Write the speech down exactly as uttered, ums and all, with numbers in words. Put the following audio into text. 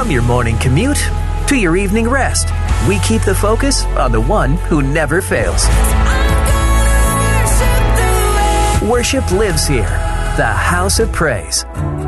From your morning commute to your evening rest, we keep the focus on the one who never fails. Worship lives here, the House of Praise.